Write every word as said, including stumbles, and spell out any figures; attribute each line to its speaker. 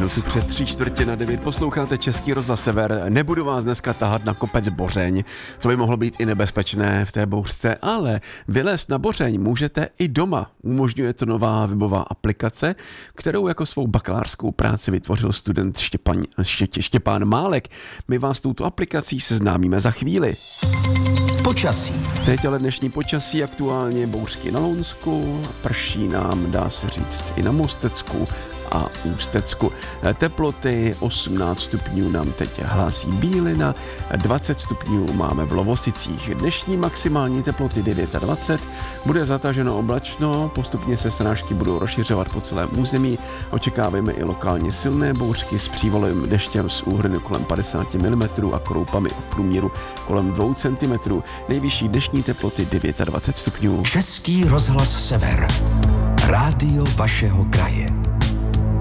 Speaker 1: Minutu před tři čtvrtě na devět posloucháte Český rozhlas Sever. Nebudu vás dneska tahat na kopec Bořeň, to by mohlo být i nebezpečné v té bouřce, ale vylézt na Bořeň můžete i doma. Umožňuje to nová webová aplikace, kterou jako svou bakalářskou práci vytvořil student Štěpán, Ště, Štěpán Málek. My vás touto aplikací seznámíme za chvíli.
Speaker 2: Počasí.
Speaker 1: Teď ale dnešní počasí, aktuálně bouřky na Lounsku, prší nám, dá se říct, i na Mostecku a Ústecku. Teploty osmnáct stupňů nám teď hlásí Bílina, dvacet stupňů máme v Lovosicích. Dnešní maximální teploty dvacet devět, bude zataženo oblačno, postupně se srážky budou rozšiřovat po celém území. Očekáváme i lokálně silné bouřky s přívalem deštěm z úhrny kolem padesát milimetrů a kroupami v průměru kolem dvou centimetrů. Nejvyšší dnešní teploty dvacet devět stupňů.
Speaker 2: Český rozhlas Sever. Rádio vašeho kraje.